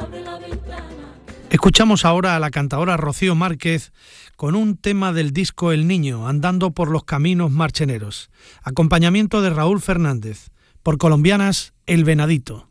Escuchamos ahora a la cantadora Rocío Márquez con un tema del disco El Niño, Andando por los Caminos Marcheneros. Acompañamiento de Raúl Fernández. Por Colombianas, El Venadito.